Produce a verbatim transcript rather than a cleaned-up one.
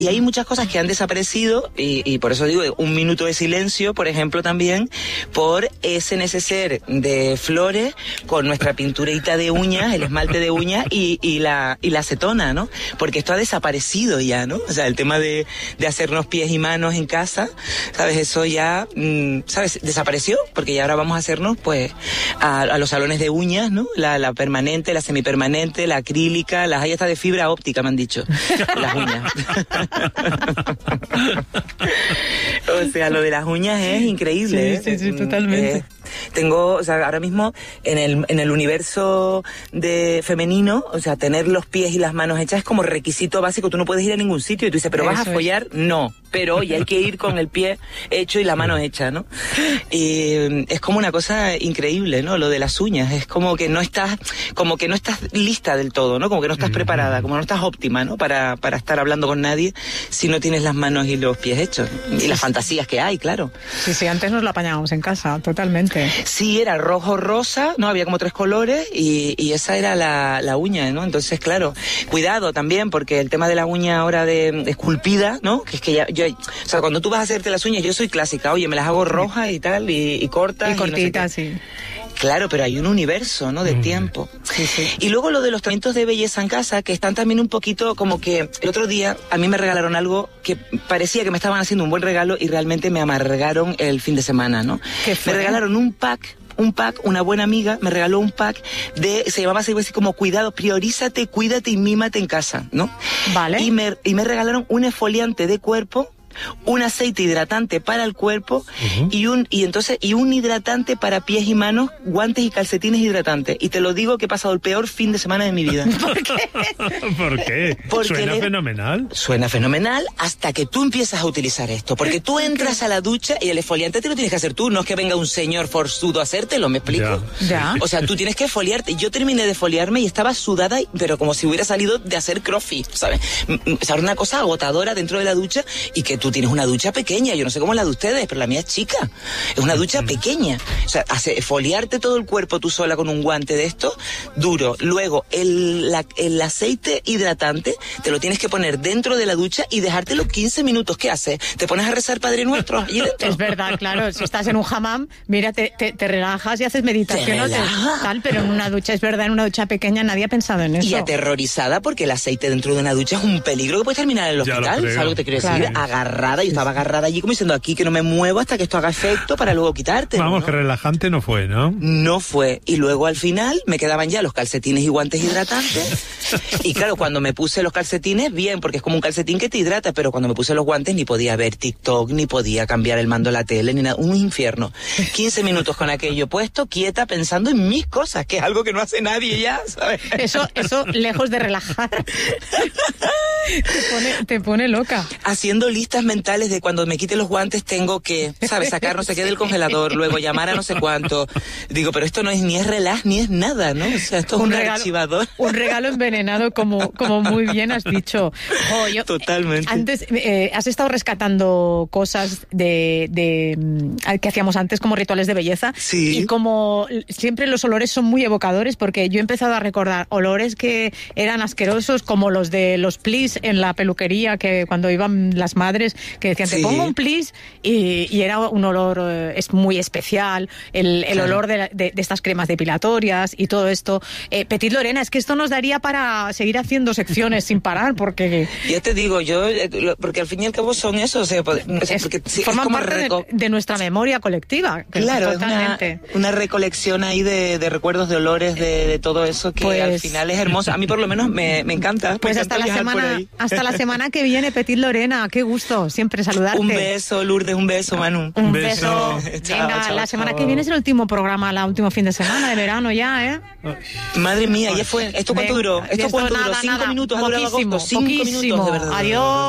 Y hay muchas cosas que han desaparecido y, y por eso digo un minuto de silencio, por ejemplo, también por ese neceser de flores con nuestra pinturita de uñas, el esmalte de uñas y, y la y la acetona, ¿no? Porque esto ha desaparecido ya, ¿no? O sea, el tema de, de hacernos pies y manos en casa, ¿sabes? Eso ya, mmm, ¿sabes? Desapareció porque ya ahora vamos a hacernos, pues, a, a los salones de uñas, ¿no? La, la permanente, la semipermanente, la acrílica, las hay hasta de fibra óptica, me han dicho, las uñas. O sea, lo de las uñas es increíble. Sí, ¿eh? sí, sí, totalmente. Eh, tengo, o sea, ahora mismo en el, en el universo de femenino, o sea, tener los pies y las manos hechas es como requisito básico. Tú no puedes ir a ningún sitio y tú dices, ¿pero vas Eso a follar? Es. No. Pero oye, hay que ir con el pie hecho y la mano hecha, ¿no? Y es como una cosa increíble, ¿no? Lo de las uñas, es como que no estás, como que no estás lista del todo, ¿no? Como que no estás preparada, como no estás óptima, ¿no? Para, para estar hablando con nadie si no tienes las manos y los pies hechos. Y las fantasías que hay, claro. Sí, sí, antes nos lo apañábamos en casa, totalmente. Sí, era rojo, rosa, ¿no? Había como tres colores y, y esa era la, la uña, ¿no? Entonces, claro, cuidado también, porque el tema de la uña ahora de, de esculpida, ¿no? Que es que ya, yo, o sea, cuando tú vas a hacerte las uñas, yo soy clásica, oye, me las hago rojas y tal, y, y cortas. Y cortitas, y no sé sí. Claro, pero hay un universo, ¿no? De mm. tiempo. Sí, sí. Y luego lo de los tratamientos de belleza en casa, que están también un poquito como que... El otro día a mí me regalaron algo que parecía que me estaban haciendo un buen regalo y realmente me amargaron el fin de semana, ¿no? ¿Qué fue? Me regalaron un pack... un pack, una buena amiga me regaló un pack de, se llamaba así como cuidado, priorízate, cuídate y mímate en casa, ¿no? Vale. Y me, y me regalaron un exfoliante de cuerpo, un aceite hidratante para el cuerpo uh-huh. y un y entonces y un hidratante para pies y manos, guantes y calcetines hidratantes. Y te lo digo que he pasado el peor fin de semana de mi vida. ¿Por qué? ¿Por qué? Porque suena le... fenomenal. Suena fenomenal hasta que tú empiezas a utilizar esto. Porque tú entras a la ducha y el exfoliante te lo tienes que hacer tú. No es que venga un señor forzudo a hacértelo, ¿me explico? Ya. ya. O sea, tú tienes que foliarte. Yo terminé de foliarme y estaba sudada, pero como si hubiera salido de hacer crossfit, ¿sabes? O sea, era una cosa agotadora dentro de la ducha y que tú tienes una ducha pequeña. Yo no sé cómo es la de ustedes, pero la mía es chica. Es una ducha pequeña. O sea, hace, foliarte todo el cuerpo tú sola con un guante de esto, duro. Luego, el, la, el aceite hidratante te lo tienes que poner dentro de la ducha y dejártelo quince minutos. ¿Qué haces? ¿Te pones a rezar Padre Nuestro allí dentro? Es verdad, claro. Si estás en un hammam, mira, te, te, te relajas y haces meditación o te, tal, pero en una ducha, es verdad, en una ducha pequeña nadie ha pensado en eso. Y aterrorizada porque el aceite dentro de una ducha es un peligro que puedes terminar en el hospital. ¿Sabes lo que te quiero decir? Claro. Agarrada, yo estaba agarrada allí como diciendo aquí que no me muevo hasta que esto haga efecto para luego quitarte. Vamos, ¿no? que relajante no fue, ¿no? No fue. Y luego al final me quedaban ya los calcetines y guantes hidratantes. Y claro, cuando me puse los calcetines, bien, porque es como un calcetín que te hidrata, pero cuando me puse los guantes ni podía ver TikTok, ni podía cambiar el mando de la tele, ni nada. Un infierno. quince minutos con aquello puesto, quieta, pensando en mis cosas, que es algo que no hace nadie ya, ¿sabes? Eso, eso lejos de relajar. Te pone, te pone loca. Haciendo listas mentales de cuando me quite los guantes tengo que, ¿sabes? Sacar no sé qué del congelador, luego llamar a no sé cuánto. Digo, pero esto no es ni es relaj ni es nada, ¿no? O sea, esto es un, un regalo, archivador. Un regalo envenenado, como, como muy bien has dicho. Oh, yo, Totalmente. Antes, eh, has estado rescatando cosas de, de que hacíamos antes como rituales de belleza. Sí. Y como siempre los olores son muy evocadores, porque yo he empezado a recordar olores que eran asquerosos, como los de los plis en la peluquería, que cuando iban las madres, que decían, sí. te pongo un plis, y, y era un olor eh, es muy especial, el, el claro. olor de, de, de estas cremas depilatorias y todo esto. Eh, Petit Lorena, es que esto nos daría para seguir haciendo secciones sin parar, porque... Ya te digo, yo, porque al fin y al cabo son eso, o sea, porque, es, porque sí, forman es como parte reco- de, de nuestra memoria colectiva. Claro, totalmente. Es una, una recolección ahí de, de recuerdos, de olores, de, de todo eso, que pues, al final es hermoso. A mí por lo menos me, me encanta. Pues me hasta encanta la semana, hasta la semana que viene, Petit Lorena, qué gusto siempre saludarte. Un beso, Lourdes, un beso, Manu. Un beso. beso. Chao, Venga, chao, la semana chao. que viene es el último programa, el último fin de semana de verano ya, ¿eh? Madre mía, ya fue. ¿Esto cuánto duró? ¿Esto, esto cuánto nada, duró? ¿Cinco nada, minutos ha durado agosto? Cinco poquísimo. minutos, de verdad. Adiós.